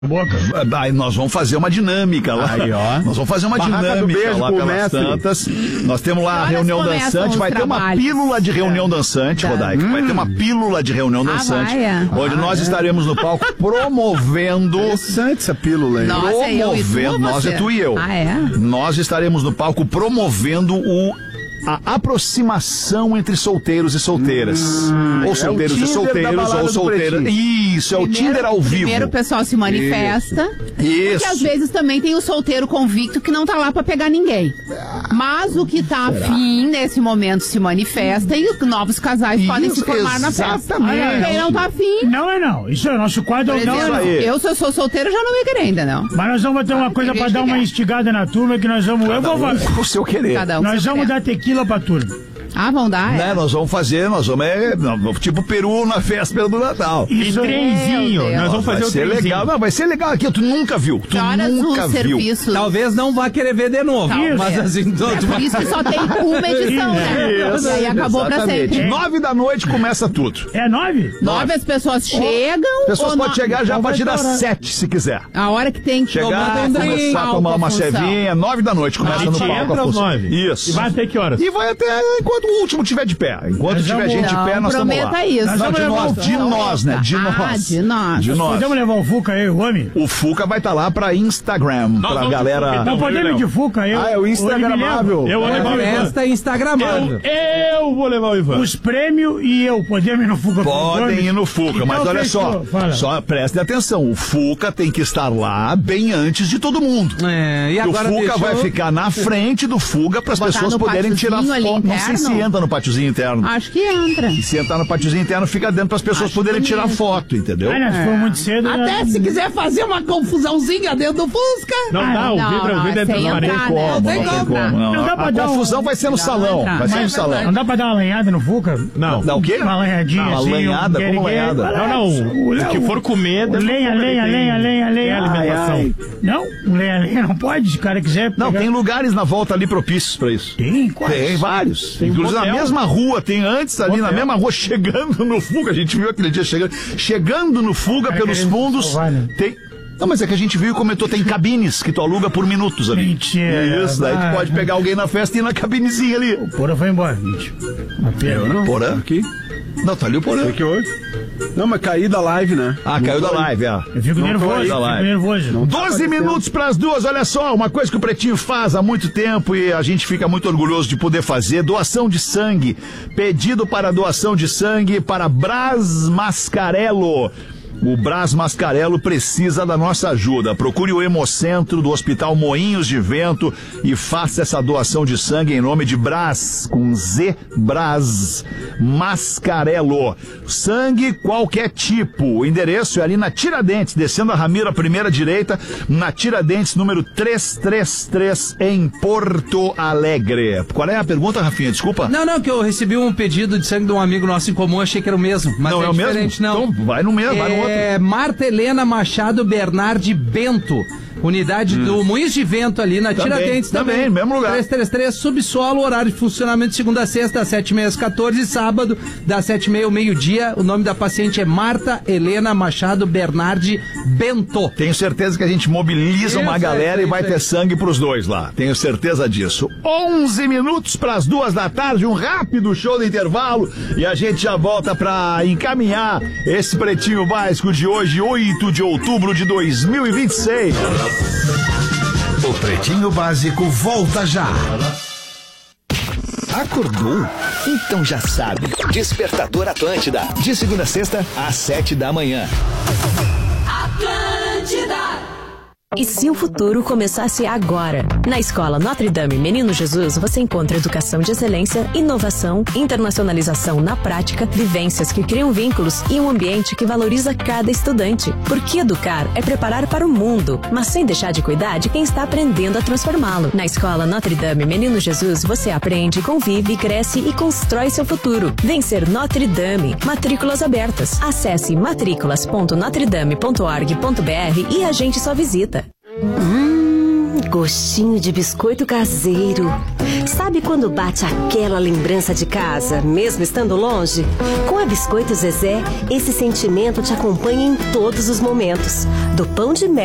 Aí nós vamos fazer uma dinâmica lá. Aí, ó. Nós vamos fazer uma dinâmica beijo lá pelas tantas. Nós temos lá a reunião dançante. Vai ter uma pílula de reunião dançante, Rodaica. Vai ter uma pílula de reunião dançante. Onde nós estaremos no palco promovendo. Interessante essa pílula aí. Promovendo. Nós é tu e eu. Nós estaremos no palco promovendo a aproximação entre solteiros e solteiras. Ou solteiros e solteiros, ou solteiras. Isso, é o Tinder ao vivo. Primeiro o pessoal se manifesta. Isso. Porque às vezes também tem o solteiro convicto que não tá lá pra pegar ninguém. Mas o que tá afim nesse momento se manifesta e novos casais podem se formar na festa. Exatamente. Quem não tá afim. Não. Isso é o nosso quadro. Eu, se eu sou solteiro, já não me querer ainda, não. Mas nós vamos ter uma coisa pra dar uma instigada na turma que nós vamos. O seu querer. Nós vamos dar tequila pra turma. Vão dar, né? Nós vamos fazer, tipo peru na véspera do Natal. E trenzinho. Nós vamos fazer o trenzinho. Vai ser legal. Não, vai ser legal aqui. Tu nunca viu. Tu nunca viu. Serviço. Talvez não vá querer ver de novo. Mas assim, por isso que só tem uma edição, né? Isso, e aí acabou pra sempre. 9 da começa tudo. É 9? 9 as pessoas chegam. As pessoas podem chegar já a partir das 7, se quiser. A hora que tem que chegar, começar a tomar uma cevinha. 9 da noite começa no palco a função. Isso. E vai até que horas? E vai até enquanto o último tiver de pé. Enquanto tiver gente de pé, nós estamos lá. Prometa isso. De nós, né? De nós. Podemos levar o Fuca aí, o homem? O Fuca vai estar lá pra Instagram, pra galera... Não podemos ir de Fuca, eu... é o Instagramável. Eu vou levar o Ivan. Instagramável. Eu vou levar o Ivan. Os prêmios e eu podemos ir no Fuca. Podem ir no Fuca, mas olha só prestem atenção, o Fuca tem que estar lá bem antes de todo mundo. E agora o Fuca vai ficar na frente do Fuga para as pessoas poderem tirar foto. Não sei se entra no pátiozinho interno. Acho que entra. E se entrar no pátiozinho interno, fica dentro para as pessoas poderem tirar foto, entendeu? Se for muito cedo... Até se quiser fazer uma confusãozinha dentro do Fusca. Não dá, o vidro é transparente. Não tem como. A confusão vai ser no salão. Vai ser no salão. Não dá para dar uma lenhada no Fuca? Não. Dá o quê? Uma lenhadinha assim. Uma lenhada? Como lenhada? Não. O que for comer... Lenha. Alimentação. Não, lenha não pode, se o cara quiser... Não, tem lugares na volta ali propícios para isso. Tem? Quais? Tem vários. Inclusive na mesma rua, tem antes ali na mesma rua, chegando no Fuga, a gente viu aquele dia chegando no Fuga pelos fundos, tem... Não, mas é que a gente viu e comentou, tem cabines que tu aluga por minutos ali. Mentira. Isso, daí tu pode pegar alguém na festa e ir na cabinezinha ali. O Porã foi embora, gente. Porã? Aqui? Não, tá ali o Porã. Que hoje? Não, mas caiu da live, né? Caiu da live, Eu fico nervoso. 12 minutos pras 2, olha só, uma coisa que o Pretinho faz há muito tempo e a gente fica muito orgulhoso de poder fazer, doação de sangue. Pedido para doação de sangue para Brás Mascarello. O Brás Mascarello precisa da nossa ajuda. Procure o Hemocentro do Hospital Moinhos de Vento e faça essa doação de sangue em nome de Brás, com Z, Brás Mascarello. Sangue qualquer tipo. O endereço é ali na Tiradentes, descendo a Ramiro, primeira direita, na Tiradentes, número 333, em Porto Alegre. Qual é a pergunta, Rafinha? Desculpa. Não, que eu recebi um pedido de sangue de um amigo nosso em comum, achei que era o mesmo. Mas não é o diferente, mesmo? Não. Então vai no mesmo, vai no outro. Marta Helena Machado Bernardi Bento. Unidade do Moinhos de Vento ali na Tiradentes também. Mesmo lugar. 333, subsolo, horário de funcionamento de segunda a sexta, das 7h30 às 14h, sábado, das 7h30 ao meio-dia. O nome da paciente é Marta Helena Machado Bernardi Bento. Tenho certeza que a gente mobiliza uma galera e vai ter sangue pros dois lá. Tenho certeza disso. 11 minutos pras 2 da tarde, um rápido show de intervalo e a gente já volta pra encaminhar esse Pretinho Básico de hoje, 8 de outubro de 2026. O Pretinho Básico volta já. Acordou? Então já sabe. Despertador Atlântida. De segunda a sexta, às 7 da manhã. Atlântida. E se o futuro começasse agora? Na Escola Notre Dame Menino Jesus, você encontra educação de excelência, inovação, internacionalização na prática, vivências que criam vínculos e um ambiente que valoriza cada estudante. Porque educar é preparar para o mundo, mas sem deixar de cuidar de quem está aprendendo a transformá-lo. Na Escola Notre Dame Menino Jesus, você aprende, convive, cresce e constrói seu futuro. Vem ser Notre Dame. Matrículas abertas. Acesse matriculas.notredame.org.br e a gente só visita. Gostinho de biscoito caseiro. Sabe quando bate aquela lembrança de casa, mesmo estando longe? Com a Biscoito Zezé, esse sentimento te acompanha em todos os momentos. Do pão de mel